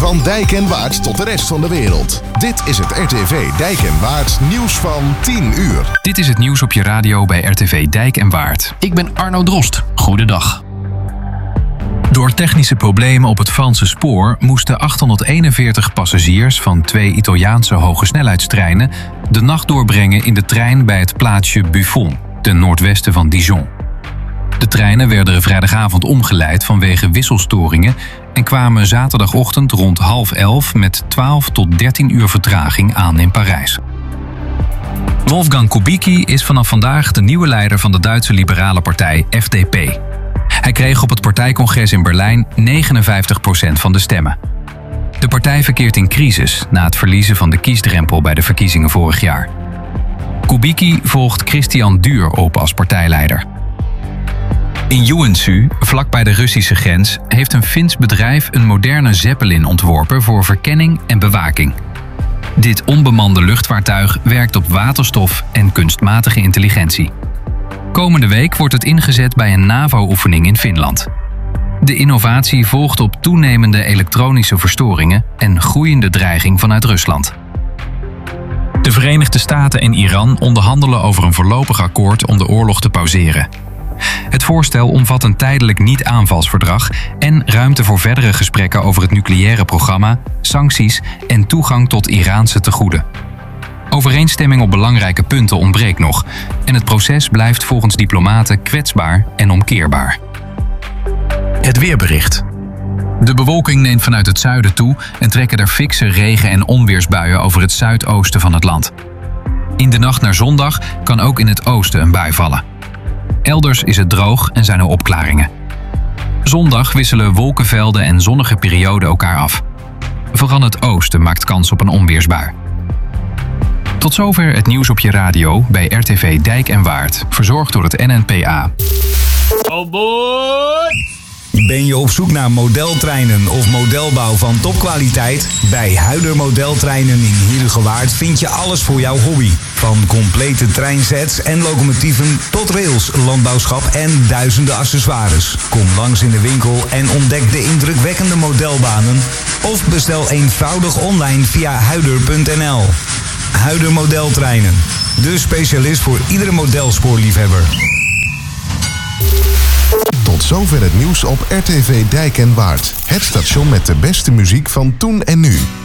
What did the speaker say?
Van Dijk en Waard tot de rest van de wereld. Dit is het RTV Dijk en Waard nieuws van 10 uur. Dit is het nieuws op je radio bij RTV Dijk en Waard. Ik ben Arno Drost. Goedendag. Door technische problemen op het Franse spoor moesten 841 passagiers van 2 Italiaanse hogesnelheidstreinen de nacht doorbrengen in de trein bij het plaatsje Buffon, ten noordwesten van Dijon. De treinen werden vrijdagavond omgeleid vanwege wisselstoringen en kwamen zaterdagochtend rond 10:30 met 12 tot 13 uur vertraging aan in Parijs. Wolfgang Kubicki is vanaf vandaag de nieuwe leider van de Duitse liberale partij FDP. Hij kreeg op het partijcongres in Berlijn 59% van de stemmen. De partij verkeert in crisis na het verliezen van de kiesdrempel bij de verkiezingen vorig jaar. Kubicki volgt Christian Duur op als partijleider. In Joensuu, vlakbij de Russische grens, heeft een Fins bedrijf een moderne Zeppelin ontworpen voor verkenning en bewaking. Dit onbemande luchtvaartuig werkt op waterstof en kunstmatige intelligentie. Komende week wordt het ingezet bij een NAVO-oefening in Finland. De innovatie volgt op toenemende elektronische verstoringen en groeiende dreiging vanuit Rusland. De Verenigde Staten en Iran onderhandelen over een voorlopig akkoord om de oorlog te pauzeren. Het voorstel omvat een tijdelijk niet-aanvalsverdrag en ruimte voor verdere gesprekken over het nucleaire programma, sancties en toegang tot Iraanse tegoeden. Overeenstemming op belangrijke punten ontbreekt nog en het proces blijft volgens diplomaten kwetsbaar en omkeerbaar. Het weerbericht. De bewolking neemt vanuit het zuiden toe en trekken er fikse regen- en onweersbuien over het zuidoosten van het land. In de nacht naar zondag kan ook in het oosten een bui vallen. Elders is het droog en zijn er opklaringen. Zondag wisselen wolkenvelden en zonnige perioden elkaar af. Vooral het oosten maakt kans op een onweersbui. Tot zover het nieuws op je radio bij RTV Dijk en Waard, verzorgd door het NNPA. Oh boy! Ben je op zoek naar modeltreinen of modelbouw van topkwaliteit? Bij Huider Modeltreinen in Heerhugowaard vind je alles voor jouw hobby. Van complete treinsets en locomotieven tot rails, landbouwschap en duizenden accessoires. Kom langs in de winkel en ontdek de indrukwekkende modelbanen. Of bestel eenvoudig online via huider.nl. Huider Modeltreinen. De specialist voor iedere modelspoorliefhebber. Tot zover het nieuws op RTV Dijk en Waard. Het station met de beste muziek van toen en nu.